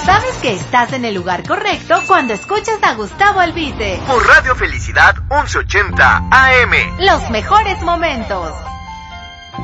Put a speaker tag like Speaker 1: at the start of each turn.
Speaker 1: Sabes que estás en el lugar correcto cuando escuchas a Gustavo Albite.
Speaker 2: Por Radio Felicidad 1180 AM.
Speaker 1: Los mejores momentos.